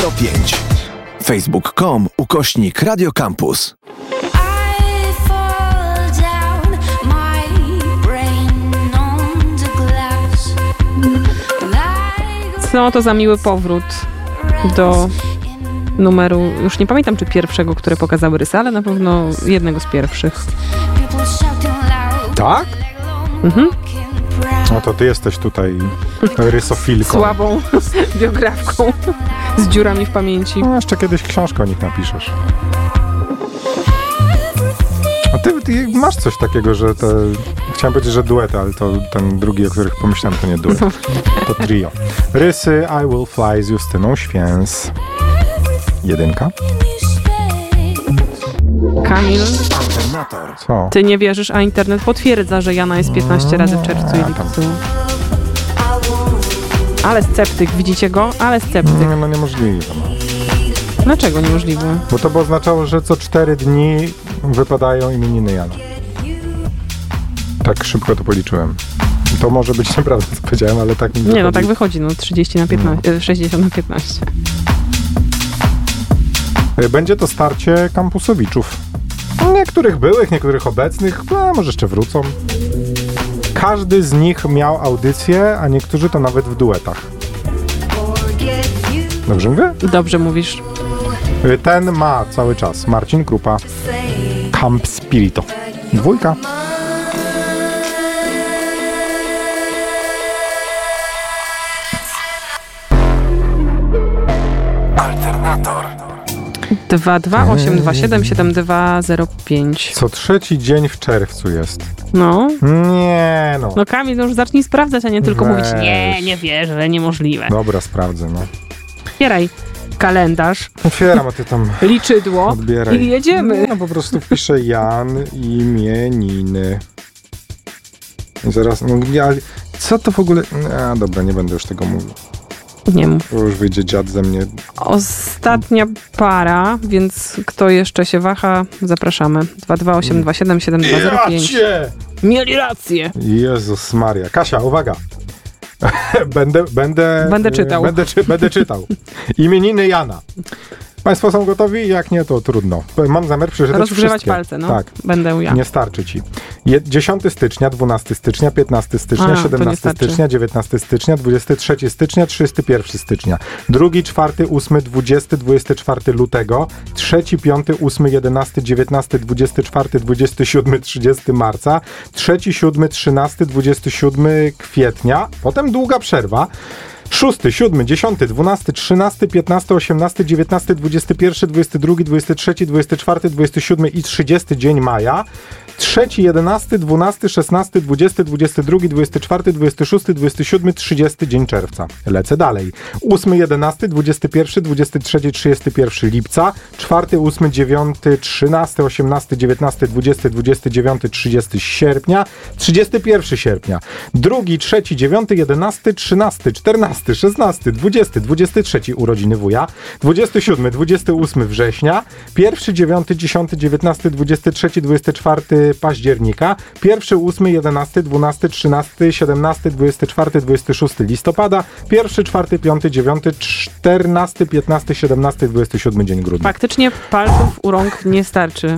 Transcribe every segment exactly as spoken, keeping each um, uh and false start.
sto pięć. facebook kropka com ukośnik Radio Campus. Co to za miły powrót do numeru, już nie pamiętam czy pierwszego, które pokazały rysy, ale na pewno jednego z pierwszych. Tak? Mhm. No to ty jesteś tutaj rysofilką. Słabą biografką z dziurami w pamięci. No, jeszcze kiedyś książkę o nich napiszesz. A ty, ty masz coś takiego, że te... Chciałem powiedzieć, że duety, ale to ten drugi, o których pomyślałem, to nie duet. To trio. Rysy I Will Fly z Justyną Święs. Jedynka. Kamil, Co? ty nie wierzysz, a internet potwierdza, że Jana jest piętnaście razy w czerwcu i lipcu. Ale sceptyk, widzicie go? Ale sceptyk. Nie, no niemożliwe. No. Dlaczego niemożliwe? Bo to by oznaczało, że co cztery dni wypadają imieniny Jana. Tak szybko to policzyłem. To może być nieprawda, co powiedziałem, ale tak mi wychodzi. Nie, no tak wychodzi, no trzydzieści na piętnaście, no. sześćdziesiąt na piętnaście. Będzie to starcie kampusowiczów. Niektórych byłych, niektórych obecnych, a może jeszcze wrócą. Każdy z nich miał audycję, a niektórzy to nawet w duetach. Dobrze mówię? Dobrze mówisz. Ten ma cały czas. Marcin Krupa. Camp Spirito. Dwójka. Alternator. dwa dwa osiem dwa siedem siedem dwa zero pięć. Co trzeci dzień w czerwcu jest. No. Nie no. No Kamil, no już zacznij sprawdzać, a nie tylko Weź. mówić nie, nie wierzę, niemożliwe. Dobra, sprawdzę, no. Otwieraj kalendarz, Otwieram, a ty tam liczydło odbieraj. i jedziemy. No po prostu wpiszę Jan, imieniny. I zaraz, no ja, co to w ogóle... A dobra, nie będę już tego mówił. Nie mów. Bo już wyjdzie dziad ze mnie. Ostatnia para, więc kto jeszcze się waha, zapraszamy. dwa dwa osiem dwa siedem siedem dwa zero pięć. Jacie! Mieli rację. Jezus Maria. Kasia, uwaga. będę, będę... Będę czytał. Będę, czy, będę czytał. Imieniny Jana. Państwo są gotowi? Jak nie, to trudno. Mam zamiar przeczytać Rozgrzewać wszystkie. palce, no. Tak. Będę ja. Nie starczy ci. Je- dziesiątego stycznia, dwunastego stycznia, piętnastego stycznia, A, to nie siedemnastego starczy. stycznia, dziewiętnastego stycznia, dwudziestego trzeciego stycznia, trzydziestego pierwszego stycznia, drugi, czwarty, ósmy, dwudziesty, dwudziestego czwartego lutego, trzeci, piąty, ósmy, jedenasty, dziewiętnasty, dwudziesty czwarty, dwudziesty siódmy, trzydziesty marca, trzeci, siódmy, trzynasty, dwudziesty siódmy kwietnia, potem długa przerwa. szósty, siódmy, dziesiąty, dwunasty, trzynasty, piętnasty, osiemnasty, dziewiętnasty, dwudziesty pierwszy, dwudziesty drugi, dwudziesty trzeci, dwudziesty czwarty, dwudziesty siódmy i trzydziesty dzień maja. trzeci, jedenasty, dwunasty, szesnasty, dwudziesty, dwudziesty drugi, dwudziesty czwarty, dwudziesty szósty, dwudziesty siódmy, trzydziesty dzień czerwca. Lecę dalej. ósmy, jedenasty, dwudziesty pierwszy, dwudziesty trzeci, trzydziesty pierwszy lipca. czwarty, ósmy, dziewiąty, trzynasty, osiemnasty, dziewiętnasty, dwudziesty, dwudziesty dziewiąty, trzydziesty sierpnia. trzydziestego pierwszego sierpnia. drugi, trzeci, dziewiąty, jedenasty, trzynasty, czternasty, szesnasty, dwudziesty, dwudziesty trzeci urodziny wuja. dwudziesty siódmy, dwudziesty ósmy września. pierwszy, dziewiąty, dziesiąty, dziewiętnasty, dwudziesty trzeci, dwudziesty czwarty października, pierwszy, ósmy, jedenasty, dwunasty, trzynasty, siedemnasty, dwudziesty czwarty, dwudziesty szósty listopada, pierwszy, czwarty, piąty, dziewiąty, czternasty, piętnasty, siedemnasty, dwudziesty siódmy dzień grudnia. Faktycznie palców u rąk nie starczy.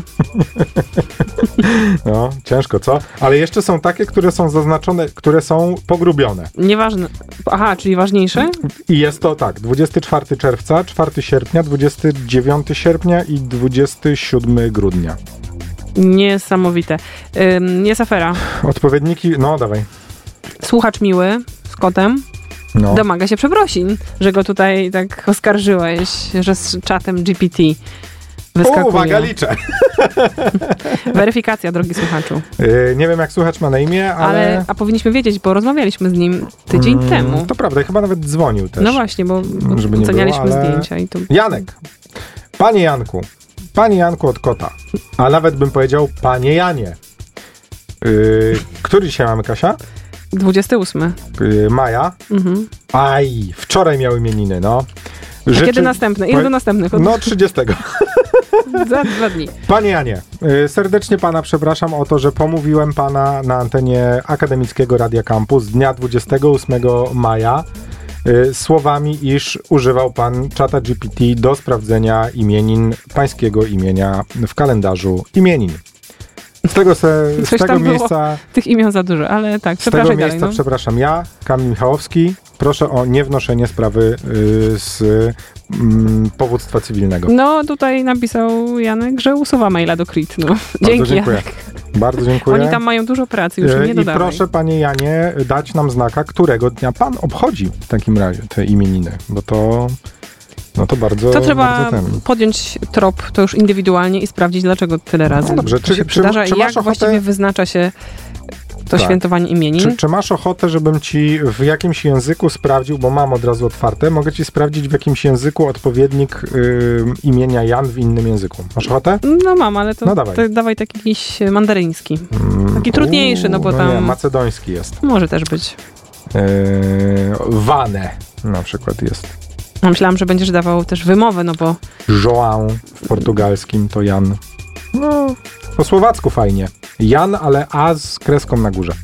No, ciężko, co? Ale jeszcze są takie, które są zaznaczone, które są pogrubione. Nieważne. Aha, czyli ważniejsze? I jest to tak, dwudziestego czwartego czerwca, czwartego sierpnia, dwudziestego dziewiątego sierpnia i dwudziestego siódmego grudnia. Niesamowite. Ym, jest afera. Odpowiedniki, no dawaj. Słuchacz miły z kotem No. domaga się przeprosin, że go tutaj tak oskarżyłeś, że z czatem G P T wyskakuje. O, uwaga, liczę. Weryfikacja, drogi słuchaczu. Yy, nie wiem, jak słuchacz ma na imię, ale... Ale, a powinniśmy wiedzieć, bo rozmawialiśmy z nim tydzień Mm, temu. To prawda, i chyba nawet dzwonił też. No właśnie, bo Żeby nie ocenialiśmy było, ale- zdjęcia i to... Janek. Panie Janku. Panie Janku od kota. A nawet bym powiedział, panie Janie. Yy, który dzisiaj mamy, Kasia? dwudziestego ósmego. Yy, maja. Mhm. Aj, wczoraj miały imieniny, no. A Życzę- kiedy następne? Ile do następnych? Od... No, trzydziestego. Za dwa dni. Panie Janie, y, serdecznie pana przepraszam o to, że pomówiłem pana na antenie Akademickiego Radia Campus dnia dwudziestego ósmego maja y, słowami, iż używał pan czata G P T do sprawdzenia imienin, pańskiego imienia w kalendarzu imienin. Z tego, se, z Coś tego tam było. miejsca... Tych imion za dużo, ale tak, Z przepraszam tego dalej. miejsca, No. przepraszam, ja, Kamil Michałowski, proszę o niewnoszenie sprawy y, z y, powództwa cywilnego. no tutaj napisał Janek, że usuwa maila do K R I T. No. Dzięki, Bardzo dziękuję. Janek. Bardzo dziękuję. Oni tam mają dużo pracy, już Y, nie I dodawaj. proszę, panie Janie, dać nam znaka, którego dnia pan obchodzi w takim razie te imieniny, bo to... No to bardzo, To trzeba bardzo ten. podjąć trop, to już indywidualnie i sprawdzić, dlaczego tyle razy No dobrze, to czy- się czy- przydarza czy i masz jak ochotę- właściwie wyznacza się to Tak. świętowanie imienin. Czy, czy masz ochotę, żebym ci w jakimś języku sprawdził, bo mam od razu otwarte, mogę ci sprawdzić w jakimś języku odpowiednik y, imienia Jan w innym języku. Masz ochotę? No mam, ale to, No dawaj. to dawaj taki jakiś mandaryński. Mm, Taki trudniejszy, no bo nie, tam- macedoński jest. Może też być. Yy, Wane na przykład jest. A myślałam, że będziesz dawał też wymowę, no bo João w portugalskim to Jan. No, po słowacku fajnie. Jan, ale A z kreską na górze.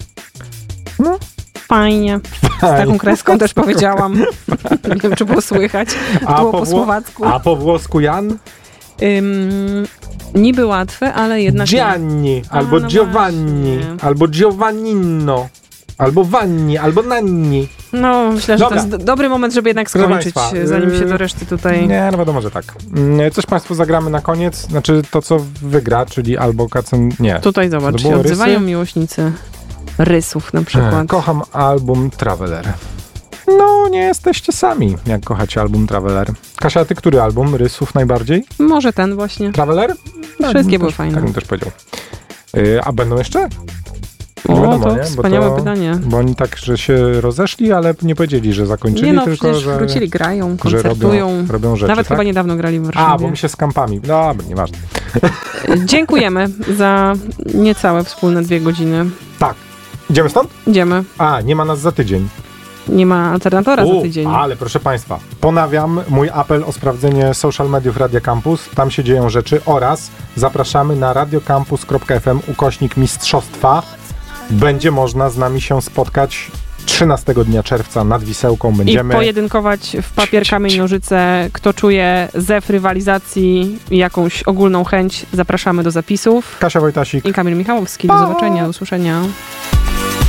No, fajnie. Z taką kreską też powiedziałam. Nie wiem, czy było słychać. A Było po po wło- słowacku. A po włosku Jan? Ym, niby łatwe, ale jednak nie. Gianni, albo no Giovanni, właśnie. albo Giovannino, albo Vanni, albo Nanni. No, myślę, że Dobra. to jest do- dobry moment, żeby jednak Proszę skończyć, państwa, zanim się yy, do reszty tutaj... Nie, no wiadomo, że tak. Mm, Coś państwu zagramy na koniec, znaczy to, co wygra, czyli albo Kacen... Nie. Tutaj zobacz, To się było odzywają rysy? miłośnicy rysów na przykład. E, Kocham album Traveler. No, nie jesteście sami, jak kochacie album Traveler. Kasia, ty który album rysów najbardziej? Może ten właśnie. Traveler? Wszystkie bym były też, fajne. Tak bym też powiedział. Y, a będą jeszcze? O, Nie wiadomo, to nie? Bo wspaniałe to- pytanie. Bo oni tak, że się rozeszli, ale nie powiedzieli, że zakończyli, Nie no, tylko przecież że, wrócili, grają, że koncertują. robią, robią rzeczy, Nawet tak? chyba niedawno grali w Warszawie. A, bo mi się z kampami. Dobra, nieważne. Dziękujemy za niecałe wspólne dwie godziny. Tak. Idziemy stąd? Idziemy. A, nie ma nas za tydzień. Nie ma alternatora U, za tydzień. Ale proszę Państwa, ponawiam mój apel o sprawdzenie social mediów Radio Campus. Tam się dzieją rzeczy oraz zapraszamy na radiocampus kropka f m ukośnik mistrzostwa. Będzie można z nami się spotkać trzynastego dnia czerwca nad Wisełką. I Będziemy... pojedynkować w papier, kamień, nożyce. Kto czuje zew rywalizacji i jakąś ogólną chęć, zapraszamy do zapisów. Kasia Wojtasik. I Kamil Michałowski. Pa! Do zobaczenia, do usłyszenia.